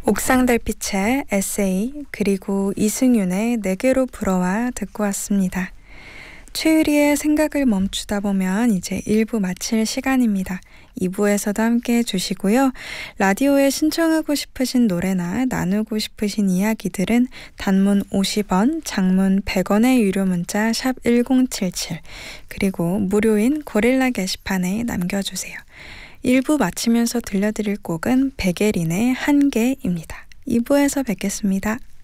옥상 달빛의 에세이 그리고 이승윤의 내게로 불어와 듣고 왔습니다. 최유리의 생각을 멈추다 보면 이제 1부 마칠 시간입니다. 2부에서도 함께 해주시고요. 라디오에 신청하고 싶으신 노래나 나누고 싶으신 이야기들은 단문 50원, 장문 100원의 유료 문자 샵 1077 그리고 무료인 고릴라 게시판에 남겨주세요. 1부 마치면서 들려드릴 곡은 백예린의 한계입니다. 2부에서 뵙겠습니다.